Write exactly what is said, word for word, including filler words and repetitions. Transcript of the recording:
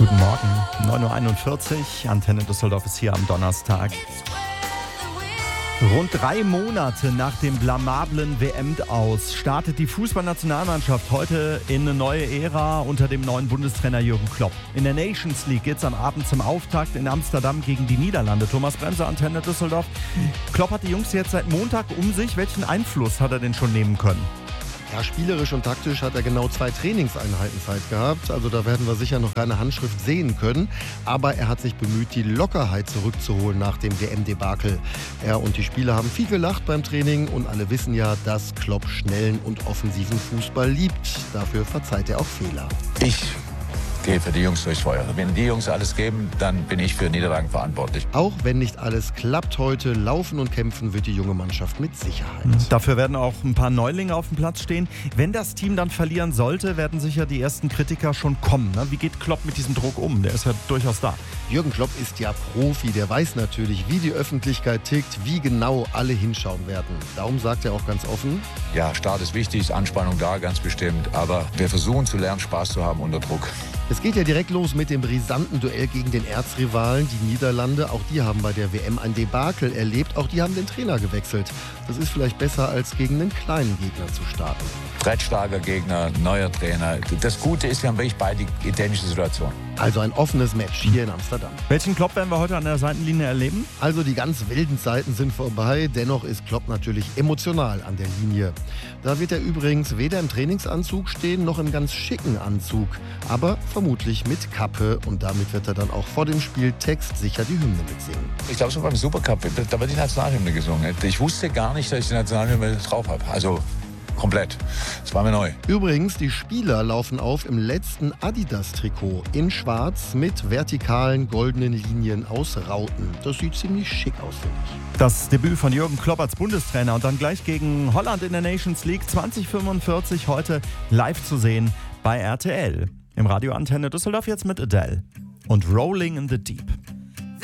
Guten Morgen, neun Uhr einundvierzig, Antenne Düsseldorf ist hier am Donnerstag. Rund drei Monate nach dem blamablen W M-Aus startet die Fußballnationalmannschaft heute in eine neue Ära unter dem neuen Bundestrainer Jürgen Klopp. In der Nations League geht es am Abend zum Auftakt in Amsterdam gegen die Niederlande. Thomas Bremser, Antenne Düsseldorf. Klopp hat die Jungs jetzt seit Montag um sich. Welchen Einfluss hat er denn schon nehmen können? Ja, spielerisch und taktisch hat er genau zwei Trainingseinheiten Zeit gehabt. Also da werden wir sicher noch keine Handschrift sehen können. Aber er hat sich bemüht, die Lockerheit zurückzuholen nach dem W M-Debakel. Er und die Spieler haben viel gelacht beim Training und alle wissen ja, dass Klopp schnellen und offensiven Fußball liebt. Dafür verzeiht er auch Fehler. Ich gehe für die Jungs durchs Feuer. Wenn die Jungs alles geben, dann bin ich für Niederlagen verantwortlich. Auch wenn nicht alles klappt heute, laufen und kämpfen wird die junge Mannschaft mit Sicherheit. Dafür werden auch ein paar Neulinge auf dem Platz stehen. Wenn das Team dann verlieren sollte, werden sicher die ersten Kritiker schon kommen. Wie geht Klopp mit diesem Druck um? Der ist ja durchaus da. Jürgen Klopp ist ja Profi, der weiß natürlich, wie die Öffentlichkeit tickt, wie genau alle hinschauen werden. Darum sagt er auch ganz offen: Ja, Start ist wichtig, ist Anspannung da, ganz bestimmt. Aber wir versuchen zu lernen, Spaß zu haben unter Druck. Es geht ja direkt los mit dem brisanten Duell gegen den Erzrivalen, die Niederlande. Auch die haben bei der W M ein Debakel erlebt. Auch die haben den Trainer gewechselt. Das ist vielleicht besser, als gegen einen kleinen Gegner zu starten. Brettstarker Gegner, neuer Trainer. Das Gute ist, wir haben wirklich beide identische Situationen. Also ein offenes Match hier in Amsterdam. Welchen Klopp werden wir heute an der Seitenlinie erleben? Also die ganz wilden Zeiten sind vorbei. Dennoch ist Klopp natürlich emotional an der Linie. Da wird er übrigens weder im Trainingsanzug stehen, noch im ganz schicken Anzug. Aber vermutlich mit Kappe. Und damit wird er dann auch vor dem Spiel textsicher die Hymne mitsingen. Ich glaube, so beim Supercup, da wird die Nationalhymne gesungen. Ich wusste gar nicht, dass ich die Nationalhymne drauf habe. Also komplett. Das war mir neu. Übrigens, die Spieler laufen auf im letzten Adidas-Trikot in schwarz mit vertikalen goldenen Linien aus Rauten. Das sieht ziemlich schick aus, finde ich. Das Debüt von Jürgen Klopp als Bundestrainer und dann gleich gegen Holland in der Nations League zwanzig fünfundvierzig heute live zu sehen bei R T L. Im Radio Antenne Düsseldorf jetzt mit Adele und Rolling in the Deep.